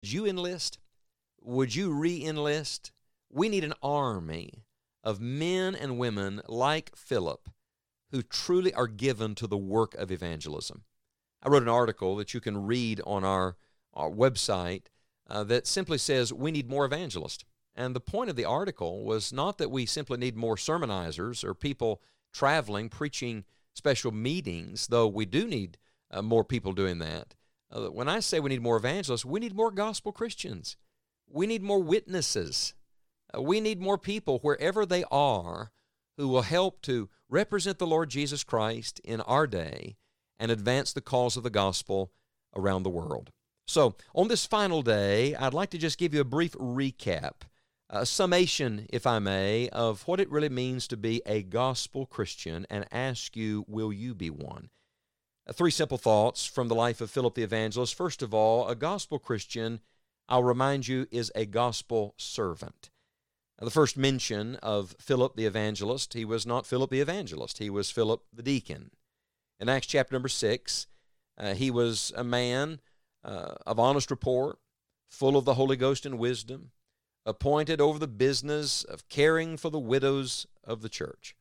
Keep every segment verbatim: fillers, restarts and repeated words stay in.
would you enlist? Would you re-enlist? We need an army of men and women like Philip who truly are given to the work of evangelism. I wrote an article that you can read on our, our website uh, that simply says we need more evangelists. And the point of the article was not that we simply need more sermonizers or people traveling, preaching special meetings, though we do need uh, more people doing that. Uh, when I say we need more evangelists, we need more gospel Christians. We need more witnesses. Uh, we need more people wherever they are who will help to represent the Lord Jesus Christ in our day and advance the cause of the gospel around the world. So, on this final day, I'd like to just give you a brief recap, a summation, if I may, of what it really means to be a gospel Christian and ask you, will you be one? Uh, three simple thoughts from the life of Philip the Evangelist. First of all, a gospel Christian, I'll remind you, is a gospel servant. Now, the first mention of Philip the Evangelist, he was not Philip the Evangelist, he was Philip the deacon. In Acts chapter number six, uh, he was a man uh, of honest report, full of the Holy Ghost and wisdom, appointed over the business of caring for the widows of the church.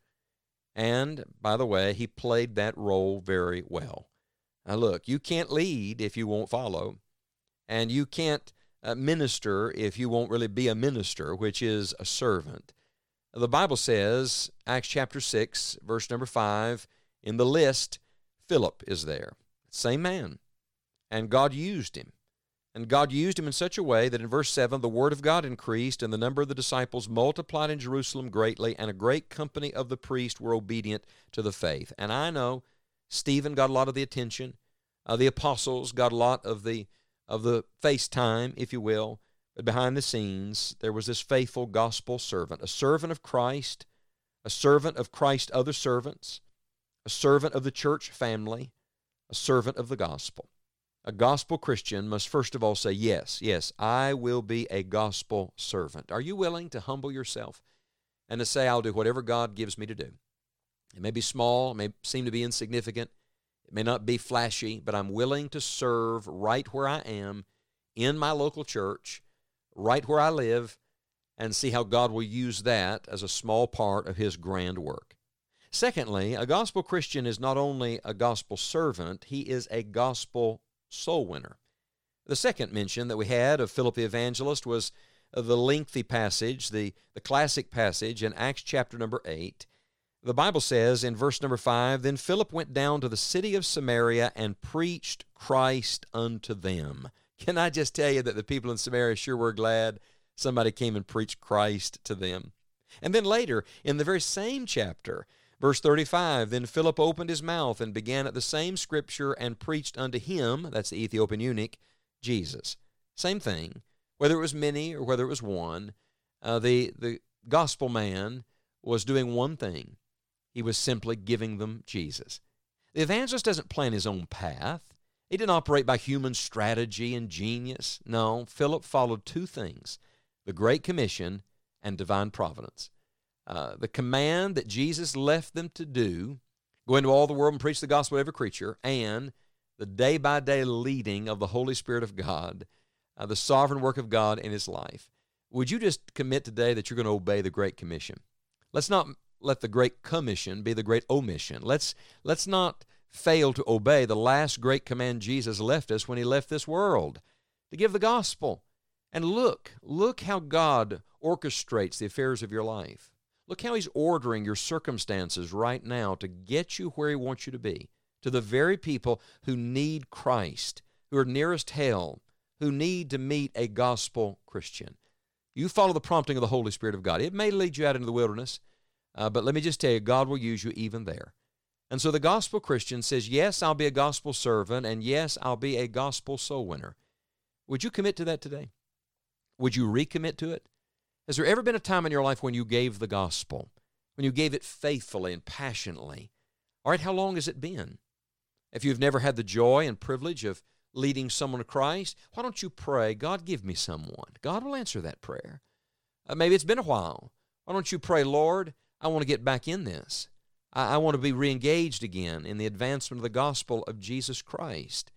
And, by the way, he played that role very well. Now, look, you can't lead if you won't follow, and you can't uh, minister if you won't really be a minister, which is a servant. The Bible says, Acts chapter six, verse number five, in the list, Philip is there. Same man. And God used him. And God used him in such a way that in verse seven, the word of God increased, and the number of the disciples multiplied in Jerusalem greatly, and a great company of the priests were obedient to the faith. And I know Stephen got a lot of the attention. Uh, the apostles got a lot of the of the face time, if you will. But behind the scenes, there was this faithful gospel servant, a servant of Christ, a servant of Christ's other servants, a servant of the church family, a servant of the gospel. A gospel Christian must first of all say, yes, yes, I will be a gospel servant. Are you willing to humble yourself and to say, I'll do whatever God gives me to do? It may be small, it may seem to be insignificant, it may not be flashy, but I'm willing to serve right where I am in my local church, right where I live, and see how God will use that as a small part of His grand work. Secondly, a gospel Christian is not only a gospel servant, he is a gospel soul winner. The second mention that we had of Philip the Evangelist was the lengthy passage, the, the classic passage in Acts chapter number eight. The Bible says in verse number five, then Philip went down to the city of Samaria and preached Christ unto them. Can I just tell you that the people in Samaria sure were glad somebody came and preached Christ to them? And then later, in the very same chapter, verse thirty-five, then Philip opened his mouth and began at the same scripture and preached unto him, that's the Ethiopian eunuch, Jesus. Same thing, whether it was many or whether it was one, uh, the, the gospel man was doing one thing. He was simply giving them Jesus. The evangelist doesn't plan his own path. He didn't operate by human strategy and genius. No, Philip followed two things, the Great Commission and divine providence. Uh, the command that Jesus left them to do, go into all the world and preach the gospel to every creature, and the day-by-day leading of the Holy Spirit of God, uh, the sovereign work of God in his life. Would you just commit today that you're going to obey the Great Commission? Let's not let the Great Commission be the Great Omission. Let's, let's not fail to obey the last great command Jesus left us when he left this world, to give the gospel. And look, look how God orchestrates the affairs of your life. Look how he's ordering your circumstances right now to get you where he wants you to be, to the very people who need Christ, who are nearest hell, who need to meet a gospel Christian. You follow the prompting of the Holy Spirit of God. It may lead you out into the wilderness, uh, but let me just tell you, God will use you even there. And so the gospel Christian says, yes, I'll be a gospel servant, and yes, I'll be a gospel soul winner. Would you commit to that today? Would you recommit to it? Has there ever been a time in your life when you gave the gospel, when you gave it faithfully and passionately? All right, how long has it been? If you've never had the joy and privilege of leading someone to Christ, why don't you pray, God, give me someone? God will answer that prayer. Uh, maybe it's been a while. Why don't you pray, Lord, I want to get back in this. I, I want to be reengaged again in the advancement of the gospel of Jesus Christ.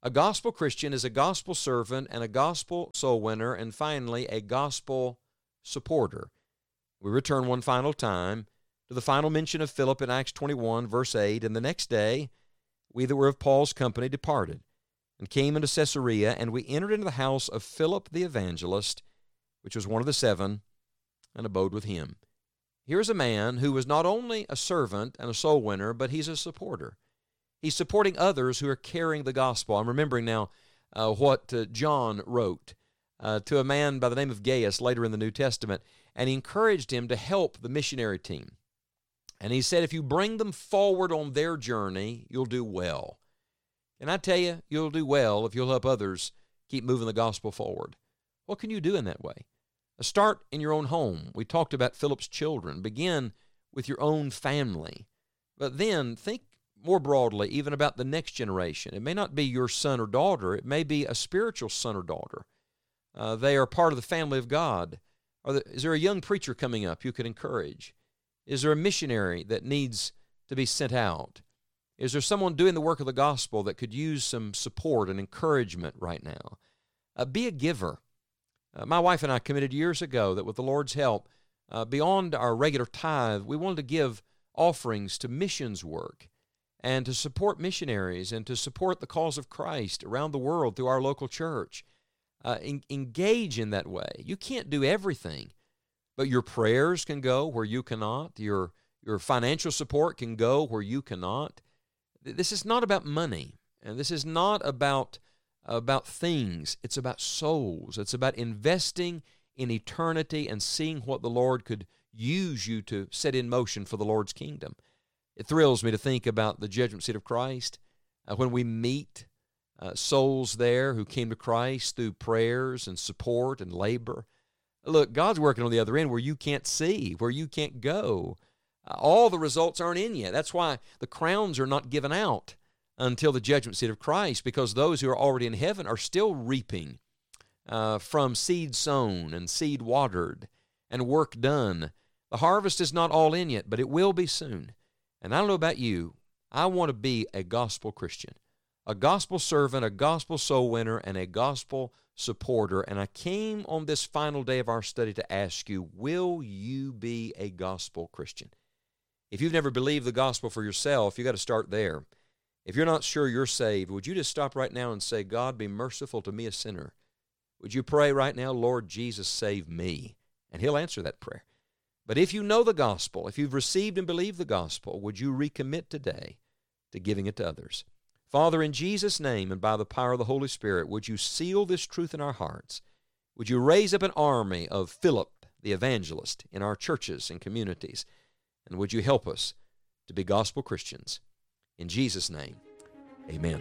A gospel Christian is a gospel servant and a gospel soul winner, and finally, a gospel supporter. We return one final time to the final mention of Philip in Acts twenty-one, verse eight. And the next day, we that were of Paul's company departed, and came into Caesarea, and we entered into the house of Philip the evangelist, which was one of the seven, and abode with him. Here's a man who was not only a servant and a soul winner, but he's a supporter. He's supporting others who are carrying the gospel. I'm remembering now uh, what uh, John wrote uh, to a man by the name of Gaius later in the New Testament, and he encouraged him to help the missionary team. And he said, if you bring them forward on their journey, you'll do well. And I tell you, you'll do well if you'll help others keep moving the gospel forward. What can you do in that way? Start in your own home. We talked about Philip's children. Begin with your own family. But then think more broadly even about the next generation. It may not be your son or daughter. It may be a spiritual son or daughter. Uh, they are part of the family of God. Are there, is there a young preacher coming up you could encourage? Is there a missionary that needs to be sent out? Is there someone doing the work of the gospel that could use some support and encouragement right now? Uh, be a giver. Uh, my wife and I committed years ago that with the Lord's help, uh, beyond our regular tithe, we wanted to give offerings to missions work and to support missionaries and to support the cause of Christ around the world through our local church. Uh, en- engage in that way. You can't do everything, but your prayers can go where you cannot. Your, your financial support can go where you cannot. This is not about money, and this is not about about things. It's about souls. It's about investing in eternity and seeing what the Lord could use you to set in motion for the Lord's kingdom. It thrills me to think about the judgment seat of Christ uh, when we meet uh, souls there who came to Christ through prayers and support and labor. Look, God's working on the other end where you can't see, where you can't go. Uh, all the results aren't in yet. That's why the crowns are not given out until the judgment seat of Christ, because those who are already in heaven are still reaping uh, from seed sown and seed watered and work done. The harvest is not all in yet, but it will be soon. And I don't know about you, I want to be a gospel Christian, a gospel servant, a gospel soul winner, and a gospel supporter. And I came on this final day of our study to ask you, will you be a gospel Christian? If you've never believed the gospel for yourself, you've got to start there. If you're not sure you're saved, would you just stop right now and say, God, be merciful to me, a sinner? Would you pray right now, Lord Jesus, save me? And He'll answer that prayer. But if you know the gospel, if you've received and believed the gospel, would you recommit today to giving it to others? Father, in Jesus' name and by the power of the Holy Spirit, would you seal this truth in our hearts? Would you raise up an army of Philip the evangelist in our churches and communities? And would you help us to be gospel Christians? In Jesus' name, amen.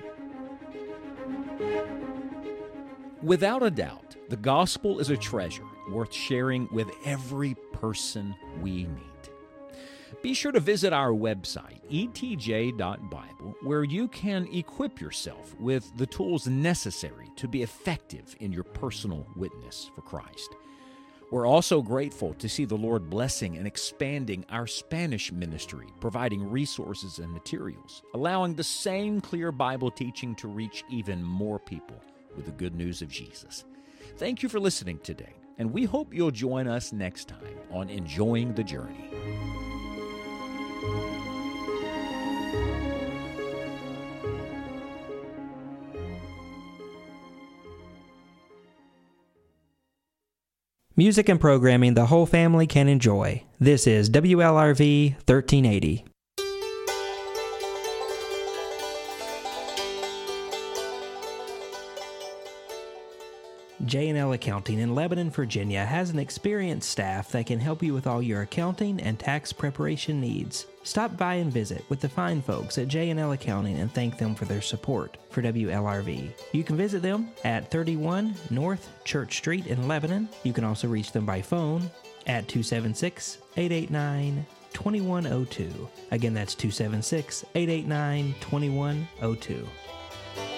Without a doubt, the gospel is a treasure worth sharing with every person we meet. Be sure to visit our website, e t j dot bible, where you can equip yourself with the tools necessary to be effective in your personal witness for Christ. We're also grateful to see the Lord blessing and expanding our Spanish ministry, providing resources and materials, allowing the same clear Bible teaching to reach even more people with the good news of Jesus. Thank you for listening today, and we hope you'll join us next time on Enjoying the Journey. Music and programming the whole family can enjoy. This is W L R V thirteen eighty. J and L Accounting in Lebanon, Virginia has an experienced staff that can help you with all your accounting and tax preparation needs. Stop by and visit with the fine folks at J and L Accounting and thank them for their support for W L R V. You can visit them at thirty-one North Church Street in Lebanon. You can also reach them by phone at two seven six, eight eight nine, two one zero two. Again, that's two seven six, eight eight nine, two one zero two.